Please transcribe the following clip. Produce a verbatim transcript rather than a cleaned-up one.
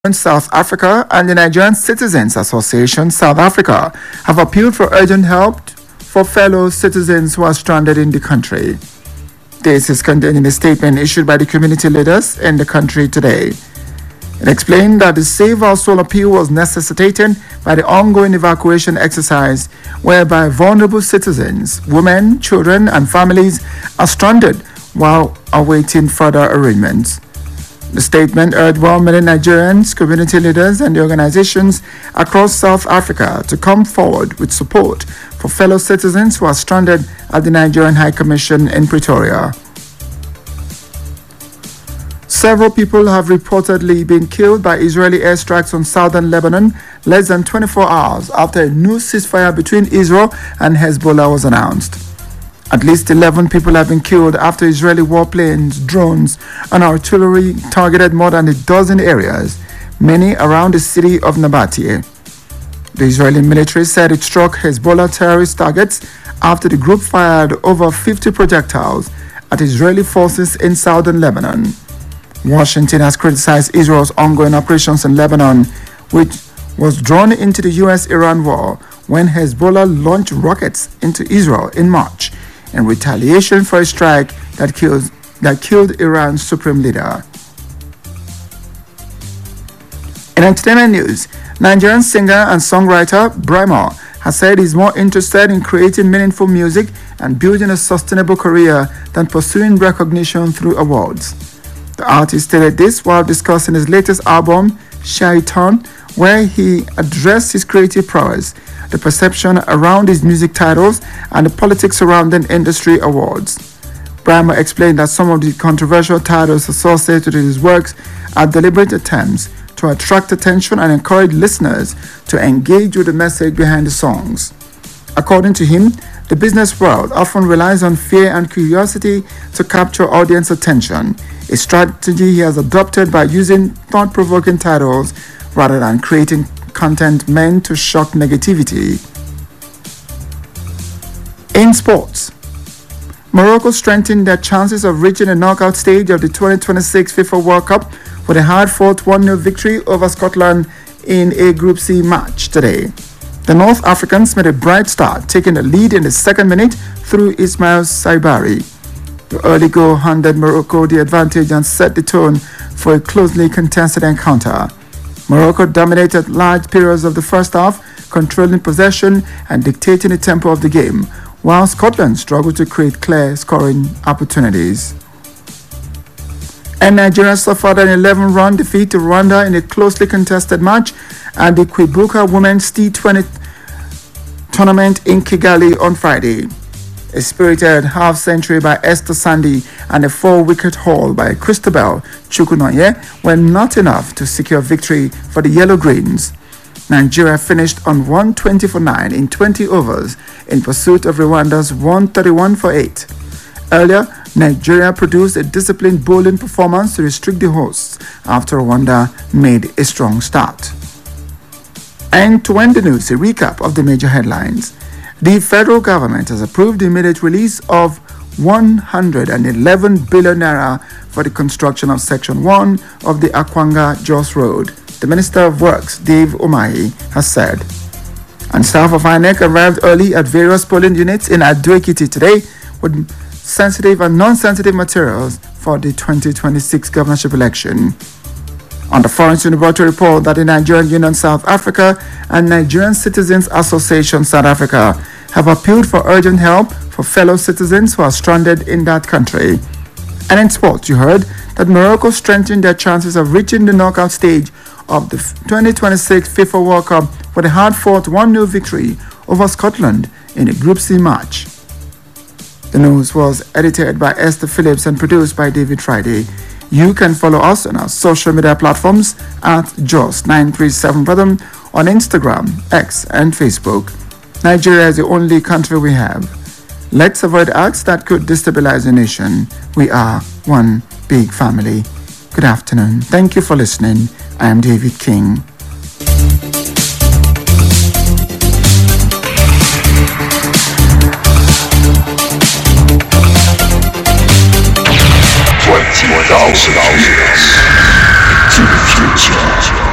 South Africa and the Nigerian Citizens Association South Africa have appealed for urgent help for fellow citizens who are stranded in the country. This is contained in a statement issued by the community leaders in the country today. It explained that the Save Our Soul appeal was necessitated by the ongoing evacuation exercise whereby vulnerable citizens, women, children and families are stranded while awaiting further arrangements. The statement urged well-meaning Nigerians, community leaders and the organizations across South Africa to come forward with support for fellow citizens who are stranded at the Nigerian High Commission in Pretoria. Several people have reportedly been killed by Israeli airstrikes on southern Lebanon less than twenty-four hours after a new ceasefire between Israel and Hezbollah was announced. At least eleven people have been killed after Israeli warplanes, drones, and artillery targeted more than a dozen areas, many around the city of Nabatea. The Israeli military said it struck Hezbollah terrorist targets after the group fired over fifty projectiles at Israeli forces in southern Lebanon. Washington has criticized Israel's ongoing operations in Lebanon, which was drawn into the U S Iran war when Hezbollah launched rockets into Israel in March in retaliation for a strike that killed, that killed Iran's supreme leader. In entertainment news, Nigerian singer and songwriter Brymo has said he's more interested in creating meaningful music and building a sustainable career than pursuing recognition through awards. The artist stated this while discussing his latest album, Shaitan, where he addressed his creative prowess, the perception around his music titles, and the politics surrounding industry awards. Brymo explained that some of the controversial titles associated with his works are deliberate attempts to attract attention and encourage listeners to engage with the message behind the songs. According to him, the business world often relies on fear and curiosity to capture audience attention, a strategy he has adopted by using thought-provoking titles rather than creating content meant to shock negativity. In sports, Morocco strengthened their chances of reaching the knockout stage of the twenty twenty-six FIFA World Cup with a hard-fought one nil victory over Scotland in a Group C match today. The North Africans made a bright start, taking the lead in the second minute through Ismail Saibari. The early goal handed Morocco the advantage and set the tone for a closely contested encounter. Morocco dominated large periods of the first half, controlling possession and dictating the tempo of the game, while Scotland struggled to create clear scoring opportunities. And Nigeria suffered an eleven-run defeat to Rwanda in a closely contested match at the Kwibuka Women's T twenty tournament in Kigali on Friday. A spirited half-century by Esther Sandy and a four-wicket haul by Christabel Chukwunoye were not enough to secure victory for the Yellow Greens. Nigeria finished on one twenty for nine in twenty overs in pursuit of Rwanda's one thirty-one for eight. Earlier, Nigeria produced a disciplined bowling performance to restrict the hosts after Rwanda made a strong start. And to end the news, a recap of the major headlines. The federal government has approved the immediate release of one hundred eleven billion naira for the construction of Section one of the Akwanga-Jos Road, the Minister of Works, Dave Umahi, has said. And staff of I N E C arrived early at various polling units in Ado-Ekiti today with sensitive and non-sensitive materials for the twenty twenty-six governorship election. On the Foreign Universal report that the Nigerian Union South Africa and Nigerian Citizens Association South Africa have appealed for urgent help for fellow citizens who are stranded in that country. And in sports, you heard that Morocco strengthened their chances of reaching the knockout stage of the twenty twenty-six FIFA World Cup with a hard-fought one nil victory over Scotland in a Group C match. The news was edited by Esther Phillips and produced by David Friday. You can follow us on our social media platforms at Jos nine three seven Rhythm on Instagram, X, and Facebook. Nigeria is the only country we have. Let's avoid acts that could destabilize the nation. We are one big family. Good afternoon. Thank you for listening. I am David King. twenty thousand years to the future.